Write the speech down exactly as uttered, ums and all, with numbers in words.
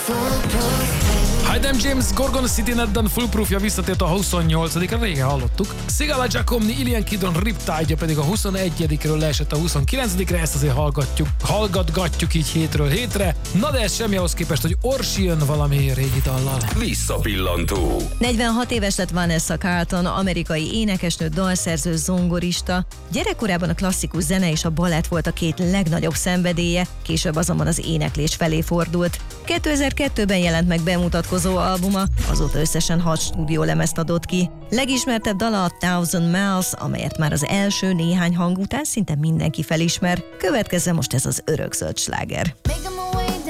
Adam James Gorgon City Nedden Foolproofja visszatért a huszonnyolcadikra, régen hallottuk. Sigala Giacomni, Ilian Kidron Riptide-ja pedig a huszonegyedikről leesett a huszonkilencedikre, ezt azért hallgatjuk, hallgatgatjuk így hétről hétre. Na de ez semmi ahhoz képest, hogy Orsi jön valami régi dallal. Visszapillantó. negyvenhat éves lett Vanessa Carlton, amerikai énekesnő, dalszerző, zongorista. Gyerekkorában a klasszikus zene és a balett volt a két legnagyobb szenvedélye, később azonban az éneklés felé fordult. kétezer-kettőben jelent meg bemutatkozó albuma, azóta összesen hat stúdiólemezt adott ki. Legismertebb dala a Thousand Miles, amelyet már az első néhány hang után szinte mindenki felismer. Következzen most ez az örökzöld sláger.